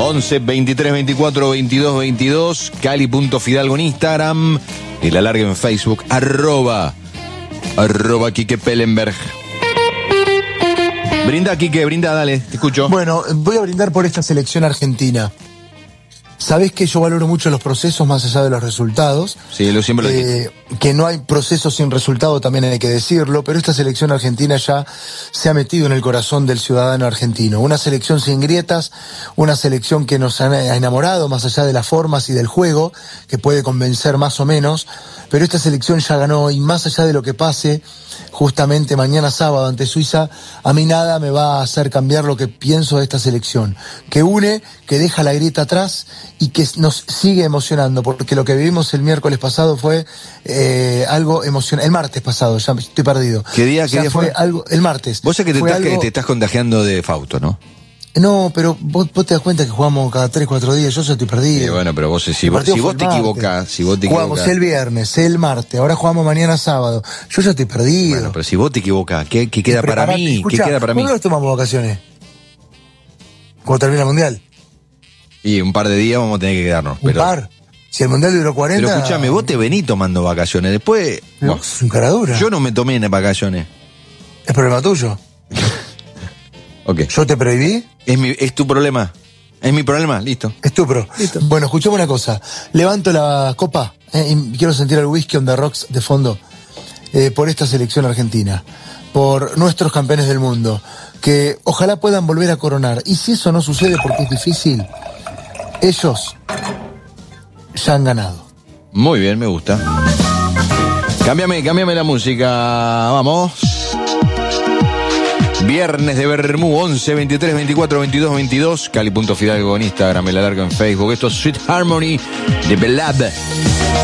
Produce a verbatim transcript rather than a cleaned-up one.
once, veintitrés, veinticuatro, veintidós, veintidós, Cali.Fidalgo en Instagram, el alargue en Facebook, arroba, arroba Quique Pellenberg. Brinda, Quique, brinda, dale, te escucho. Bueno, voy a brindar por esta selección argentina. Sabés que yo valoro mucho los procesos más allá de los resultados. Sí, lo siempre lo eh, Que no hay procesos sin resultado, también hay que decirlo, pero esta selección argentina ya se ha metido en el corazón del ciudadano argentino. Una selección sin grietas, una selección que nos ha enamorado más allá de las formas y del juego, que puede convencer más o menos, pero esta selección ya ganó y más allá de lo que pase, justamente mañana sábado ante Suiza, a mí nada me va a hacer cambiar lo que pienso de esta selección, que une, que deja la grieta atrás y que nos sigue emocionando, porque lo que vivimos el miércoles pasado fue eh, algo emocionante. El martes pasado, ya estoy perdido. ¿Qué día, qué día fue? fue? Algo, el martes. Vos sabés que te estás, algo... que te estás contagiando de Fausto, ¿no? No, pero vos, vos te das cuenta que jugamos cada tres, cuatro días, yo ya estoy perdido. Sí, bueno, pero vos, si vos, si vos te equivocás, si vos te jugamos equivocás. el viernes, el martes, ahora jugamos mañana sábado. Yo ya estoy perdido. Bueno, pero si vos te equivocás, ¿qué, qué queda para mí? Escuchá, ¿Qué queda para mí? ¿Cuándo nos tomamos vacaciones? ¿Cuándo termina el mundial? Y un par de días vamos a tener que quedarnos. ¿Un pero, par? Si el mundial duró cuarenta... Pero escuchame, vos te venís tomando vacaciones, después... No, Bueno, es un caradura. yo no me tomé en vacaciones. ¿Es problema tuyo? Ok. ¿Yo te prohibí? Es, mi, es tu problema. Es mi problema, listo. Es tu pro. Listo. Bueno, escuchame una cosa. Levanto la copa eh, y quiero sentir el whisky on the rocks de fondo eh, por esta selección argentina, por nuestros campeones del mundo, que ojalá puedan volver a coronar. Y si eso no sucede porque es difícil, ellos ya han ganado. Muy bien, me gusta. Cámbiame, cámbiame la música. Vamos. Viernes de Bermú, once, veintitrés, veinticuatro, veintidós, veintidós. Cali.Fidalgo en Instagram, el alargo en Facebook. Esto es Sweet Harmony de Belab.